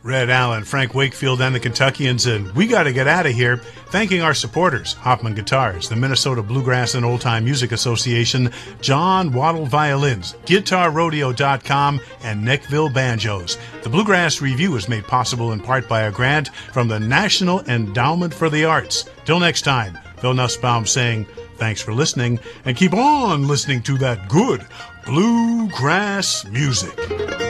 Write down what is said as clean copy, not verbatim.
Red Allen, Frank Wakefield, and the Kentuckians, and we got to get out of here. Thanking our supporters, Hoffman Guitars, the Minnesota Bluegrass and Old Time Music Association, John Waddle Violins, GuitarRodeo.com, and Neckville Banjos. The Bluegrass Review is made possible in part by a grant from the National Endowment for the Arts. Till next time, Phil Nussbaum saying thanks for listening, and keep on listening to that good bluegrass music.